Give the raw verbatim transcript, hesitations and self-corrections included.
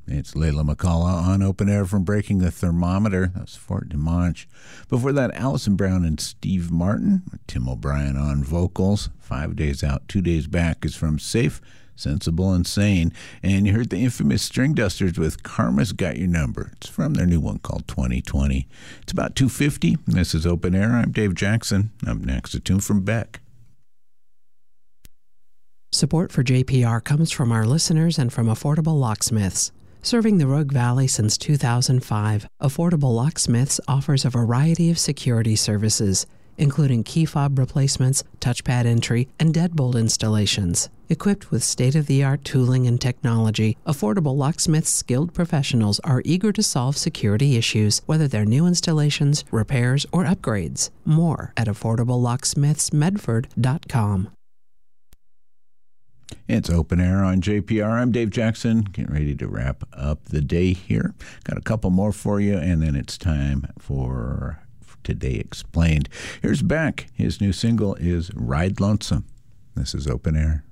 It's Layla McCullough on Open Air from Breaking the Thermometer. That's Fort DeMonch. Before that, Allison Brown and Steve Martin. Tim O'Brien on vocals. Five Days Out, Two Days Back is from Safe, Sensible, and Sane. And you heard the infamous String Dusters with Karma's Got Your Number. It's from their new one called twenty twenty. It's about two fifty. This is Open Air. I'm Dave Jackson. Up next, a tune from Beck. Support for J P R comes from our listeners and from Affordable Locksmiths. Serving the Rogue Valley since two thousand five, Affordable Locksmiths offers a variety of security services, including key fob replacements, touchpad entry, and deadbolt installations. Equipped with state-of-the-art tooling and technology, Affordable Locksmiths skilled professionals are eager to solve security issues, whether they're new installations, repairs, or upgrades. More at affordable locksmiths medford dot com. It's Open Air on J P R. I'm Dave Jackson, getting ready to wrap up the day here. Got a couple more for you, and then it's time for Today Explained. Here's Beck. His new single is Ride Lonesome. This is Open Air.